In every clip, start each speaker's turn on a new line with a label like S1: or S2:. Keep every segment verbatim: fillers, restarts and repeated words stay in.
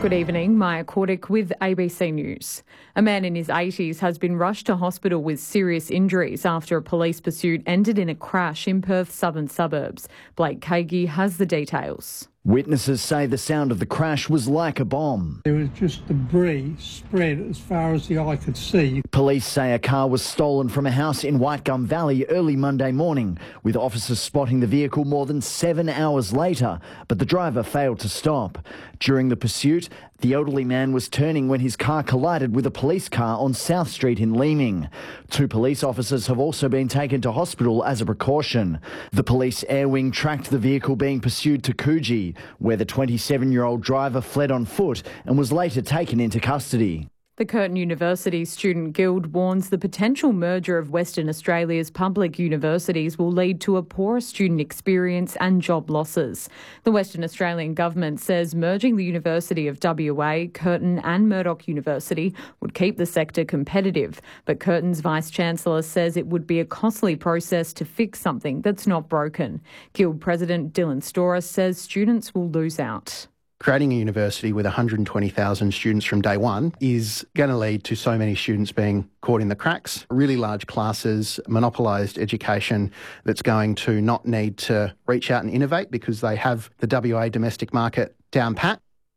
S1: Good evening, Maya Kordick with A B C News. A man in his eighties has been rushed to hospital with serious injuries after a police pursuit ended in a crash in Perth's southern suburbs. Blake Kagi has the details.
S2: Witnesses say the sound of the crash was like a bomb.
S3: There was just debris spread as far as the eye could see.
S2: Police say a car was stolen from a house in Whitegum Valley early Monday morning, with officers spotting the vehicle more than seven hours later, but the driver failed to stop. During the pursuit, the elderly man was turning when his car collided with a police car on South Street in Leeming. Two police officers have also been taken to hospital as a precaution. The police air wing tracked the vehicle being pursued to Coogee, where the twenty-seven-year-old driver fled on foot and was later taken into custody.
S1: The Curtin University Student Guild warns the potential merger of Western Australia's public universities will lead to a poorer student experience and job losses. The Western Australian government says merging the University of W A, Curtin and Murdoch University would keep the sector competitive, but Curtin's Vice-Chancellor says it would be a costly process to fix something that's not broken. Guild President Dylan Storer says students will lose out.
S4: Creating a university with one hundred twenty thousand students from day one is going to lead to so many students being caught in the cracks, really large classes, monopolised education that's going to not need to reach out and innovate because they have the W A domestic market down pat.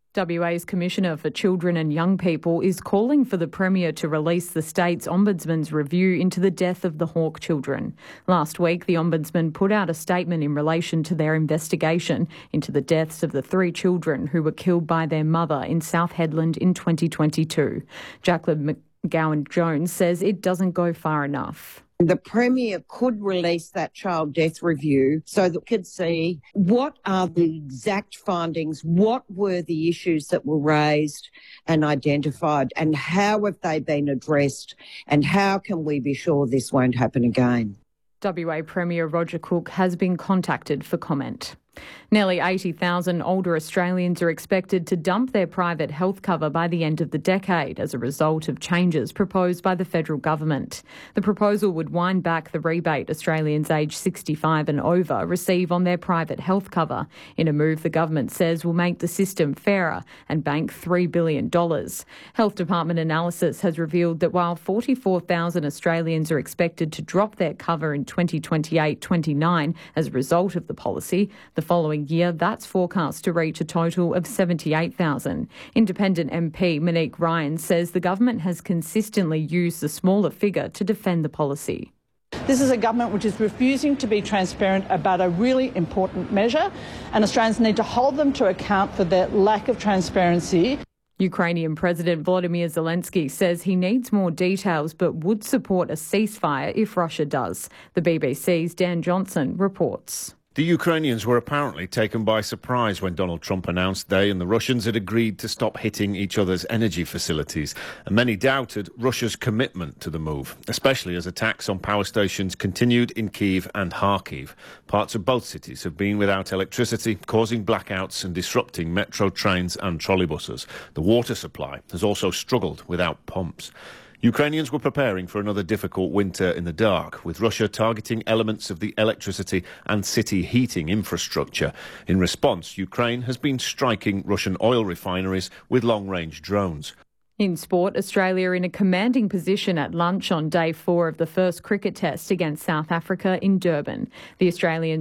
S1: W A's Commissioner for Children and Young People is calling for the Premier to release the state's Ombudsman's review into the death of the Hawke children. Last week, the Ombudsman put out a statement in relation to their investigation into the deaths of the three children who were killed by their mother in South Hedland in twenty twenty-two. Jacqueline McGowan-Jones says it doesn't go far enough.
S5: The Premier could release that child death review so that we could see what are the exact findings, what were the issues that were raised and identified, and how have they been addressed, and how can we be sure this won't happen again.
S1: W A Premier Roger Cook has been contacted for comment. Nearly eighty thousand older Australians are expected to dump their private health cover by the end of the decade as a result of changes proposed by the federal government. The proposal would wind back the rebate Australians aged sixty-five and over receive on their private health cover, in a move the government says will make the system fairer and bank three billion dollars. Health Department analysis has revealed that while forty-four thousand Australians are expected to drop their cover in twenty twenty-eight twenty-nine as a result of the policy, the following year, that's forecast to reach a total of seventy-eight thousand. Independent M P Monique Ryan says the government has consistently used the smaller figure to defend the policy.
S6: This is a government which is refusing to be transparent about a really important measure, and Australians need to hold them to account for their lack of transparency.
S1: Ukrainian President Volodymyr Zelensky says he needs more details but would support a ceasefire if Russia does. The B B C's Dan Johnson reports.
S7: The Ukrainians were apparently taken by surprise when Donald Trump announced they and the Russians had agreed to stop hitting each other's energy facilities, and many doubted Russia's commitment to the move, especially as attacks on power stations continued in Kyiv and Kharkiv. Parts of both cities have been without electricity, causing blackouts and disrupting metro trains and trolleybuses. The water supply has also struggled without pumps. Ukrainians were preparing for another difficult winter in the dark, with Russia targeting elements of the electricity and city heating infrastructure. In response, Ukraine has been striking Russian oil refineries with long-range drones.
S1: In sport, Australia in a commanding position at lunch on day four of the first cricket test against South Africa in Durban. The Australians